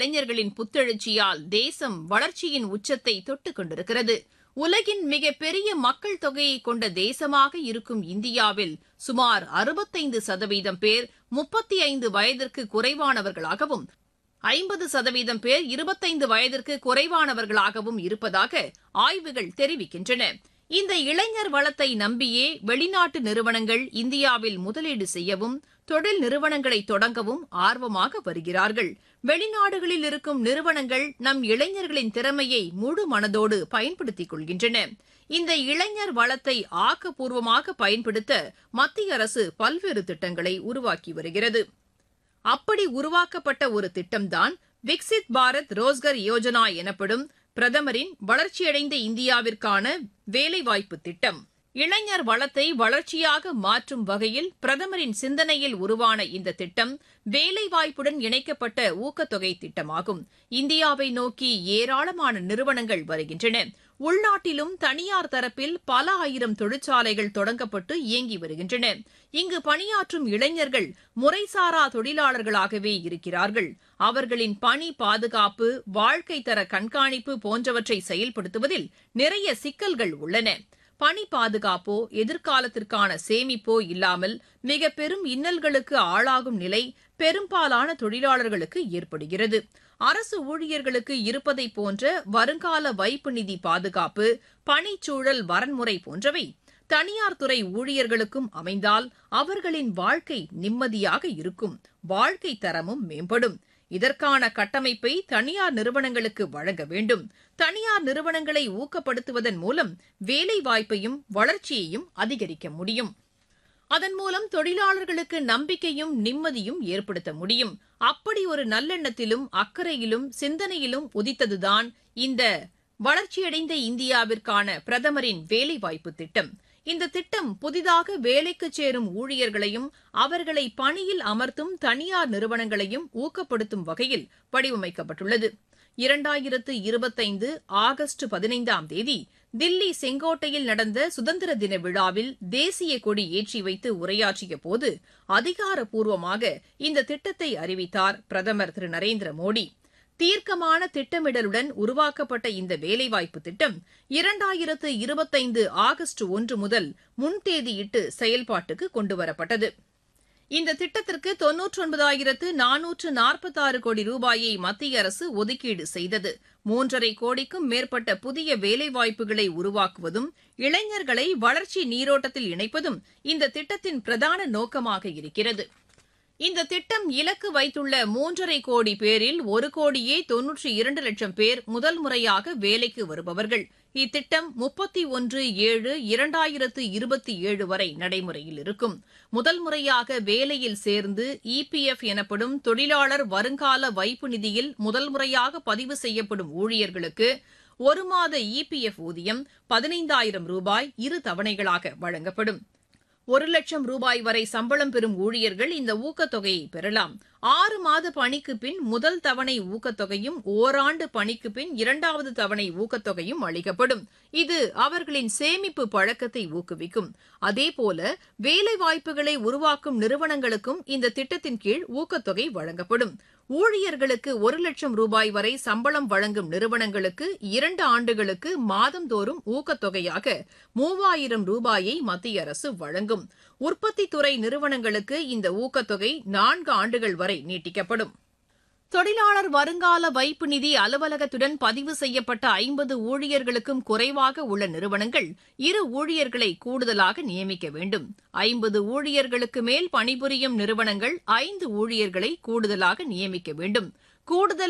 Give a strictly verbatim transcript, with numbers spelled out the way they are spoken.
இளைஞர்களின் புத்தெழுச்சியால் தேசம் வளர்ச்சியின் உச்சத்தை தொட்டுக் கொண்டிருக்கிறது. உலகின் மிகப்பெரிய மக்கள் தொகையை கொண்ட தேசமாக இருக்கும் இந்தியாவில் சுமார் அறுபத்தைந்து சதவீதம் பேர் முப்பத்தி ஐந்து வயதிற்கு குறைவானவர்களாகவும் ஐம்பது சதவீதம் பேர் இருபத்தைந்து வயதிற்கு குறைவானவர்களாகவும் இருப்பதாக ஆய்வுகள் தெரிவிக்கின்றன. இந்த இளைஞர் வளத்தை நம்பியே வெளிநாட்டு நிறுவனங்கள் இந்தியாவில் முதலீடு செய்யவும் தொழில் நிறுவனங்களை தொடங்கவும் ஆர்வமாக வருகிறார்கள். வெளிநாடுகளில் இருக்கும் நிறுவனங்கள் நம் இளைஞர்களின் திறமையை முழு மனதோடு பயன்படுத்திக் கொள்கின்றன. இந்த இளைஞர் வளத்தை ஆக்கப்பூர்வமாக பயன்படுத்த மத்திய அரசு பல்வேறு திட்டங்களை உருவாக்கி வருகிறது. அப்படி உருவாக்கப்பட்ட ஒரு திட்டம்தான் விக்சித் பாரத் ரோஸ்கர் யோஜனா எனப்படும் பிரதமரின் வளர்ச்சியடைந்த இந்தியாவிற்கான வேலைவாய்ப்பு திட்டம். இளைஞர் வளத்தை வளர்ச்சியாக மாற்றும் வகையில் பிரதமரின் சிந்தனையில் உருவான இந்த திட்டம் வேலைவாய்ப்புடன் இணைக்கப்பட்ட ஊக்கத்தொகை திட்டமாகும். இந்தியாவை நோக்கி ஏராளமான நிறுவனங்கள் வருகின்றன. உள்நாட்டிலும் தனியார் தரப்பில் பல ஆயிரம் தொழிற்சாலைகள் தொடங்கப்பட்டு இயங்கி வருகின்றன. இங்கு பணியாற்றும் இளைஞர்கள் முறைசாரா தொழிலாளர்களாகவே இருக்கிறார்கள். அவர்களின் பணி பாதுகாப்பு, வாழ்க்கை தர கண்காணிப்பு போன்றவற்றை செயல்படுத்துவதில் நிறைய சிக்கல்கள் உள்ளன. பணி பாதுகாப்போ எதிர்காலத்திற்கான சேமிப்போ இல்லாமல் மிக பெரும் இன்னல்களுக்கு ஆளாகும் நிலை பெரும்பாலான தொழிலாளர்களுக்கு ஏற்படுகிறது. அரசு ஊழியர்களுக்கு இருப்பதை போன்ற வருங்கால வைப்பு நிதி பாதுகாப்பு, பணிச்சூழல் வரன்முறை போன்றவை தனியார் துறை ஊழியர்களுக்கும் அமைந்தால் அவர்களின் வாழ்க்கை நிம்மதியாக இருக்கும், வாழ்க்கை தரமும் மேம்படும். இதற்கான கட்டமைப்பை தனியார் நிறுவனங்களுக்கு வழங்க வேண்டும். தனியார் நிறுவனங்களை ஊக்கப்படுத்துவதன் மூலம் வேலைவாய்ப்பையும் வளர்ச்சியையும் அதிகரிக்க முடியும். அதன் மூலம் தொழிலாளர்களுக்கு நம்பிக்கையும் நிம்மதியும் ஏற்படுத்த முடியும். அப்படி ஒரு நல்லெண்ணத்திலும் அக்கறையிலும் சிந்தனையிலும் உதித்ததுதான் இந்த வளர்ச்சியடைந்த இந்தியாவிற்கான பிரதமரின் வேலைவாய்ப்பு திட்டம். இந்த திட்டம் புதிதாக வேலைக்கு சேரும் ஊழியர்களையும் அவர்களை பணியில் அமர்த்தும் தனியார் நிறுவனங்களையும் ஊக்கப்படுத்தும் வகையில் வடிவமைக்கப்பட்டுள்ளது. இரண்டாயிரத்து இருபத்தைந்து ஆகஸ்ட் பதினைந்தாம் தேதி தில்லி செங்கோட்டையில் நடந்த சுதந்திர தின விழாவில் தேசிய கொடி ஏற்றி வைத்து உரையாற்றிய போது அதிகாரப்பூர்வமாக இந்த திட்டத்தை அறிவித்தார் பிரதமர் திரு நரேந்திர மோடி. தீர்க்கமான திட்டமிடலுடன் உருவாக்கப்பட்ட இந்த வேலைவாய்ப்பு திட்டம் இரண்டாயிரத்து இருபத்தைந்து ஆகஸ்ட் ஒன்று முதல் முன்தேதியிட்டு செயல்பாட்டுக்கு கொண்டுவரப்பட்டது. இந்த திட்டத்திற்கு தொன்னூற்றி ஒன்பதாயிரத்து நானூற்று நாற்பத்தாறு கோடி ரூபாயை மத்திய அரசு ஒதுக்கீடு செய்தது. மூன்றரை கோடிக்கும் மேற்பட்ட புதிய வேலைவாய்ப்புகளை உருவாக்குவதும் இளைஞர்களை வளர்ச்சி நீரோட்டத்தில் இணைப்பதும் இந்த திட்டத்தின் பிரதான நோக்கமாக இருக்கிறது. இந்த திட்டம் இலக்கு வைத்துள்ள மூன்றரை கோடி பேரில் ஒரு கோடியே தொன்னூற்றி இரண்டு லட்சம் பேர் முதல் முறையாக வேலைக்கு வருபவர்கள். இத்திட்டம் முப்பத்தி ஒன்று ஏழு இரண்டாயிரத்து இருபத்தி ஏழு வரை நடைமுறையில் இருக்கும். முதல் முறையாக வேலையில் சேர்ந்து இபிஎஃப் எனப்படும் தொழிலாளர் வருங்கால வைப்பு நிதியில் முதல் முறையாக பதிவு செய்யப்படும் ஊழியர்களுக்கு ஒரு மாத இபிஎஃப் ஊதியம் பதினைந்தாயிரம் ரூபாய் இரு தவணைகளாக வழங்கப்படும். ஒரு லட்சம் ரூபாய் வரை சம்பளம் பெறும் ஊழியர்கள் இந்த ஊக்கத்தொகையை பெறலாம். ஆறு மாத பணிக்கு பின் முதல் தவணை ஊக்கத்தொகையும் ஓராண்டு பணிக்கு பின் இரண்டாவது தவணை ஊக்கத்தொகையும் அளிக்கப்படும். இது அவர்களின் சேமிப்பு பழக்கத்தை ஊக்குவிக்கும். அதேபோல வேலைவாய்ப்புகளை உருவாக்கும் நிறுவனங்களுக்கும் இந்த திட்டத்தின் கீழ் ஊக்கத்தொகை வழங்கப்படும். ஊழியர்களுக்கு ஒரு லட்சம் ரூபாய் வரை சம்பளம் வழங்கும் நிறுவனங்களுக்கு இரண்டு ஆண்டுகளுக்கு மாதந்தோறும் ஊக்கத்தொகையாக மூவாயிரம் ரூபாயை மத்திய அரசு வழங்கும். உற்பத்தித் துறை நிறுவனங்களுக்கு இந்த ஊக்கத்தொகை நான்கு ஆண்டுகள் வரை நீட்டிக்கப்படும். தொழிலாளர் வருங்கால வைப்பு நிதி அலுவலகத்துடன் பதிவு செய்யப்பட்ட ஐம்பது ஊழியர்களுக்கும் குறைவாக உள்ள நிறுவனங்கள் இரு ஊழியர்களை கூடுதலாக நியமிக்க வேண்டும். ஐம்பது ஊழியர்களுக்கு மேல் பணிபுரியும் நிறுவனங்கள் ஐந்து ஊழியர்களை கூடுதலாக நியமிக்க வேண்டும். கூடுதல்